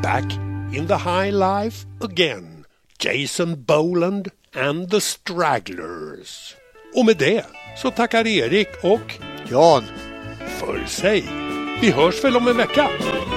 back in the high life again. Jason Boland and the Stragglers. Och med det så tackar Erik och Jan för sig. Vi hörs väl om en vecka.